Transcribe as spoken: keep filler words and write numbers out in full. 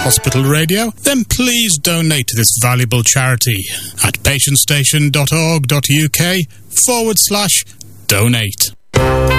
Hospital Radio, then please donate to this valuable charity at patientstation.org.uk forward slash donate.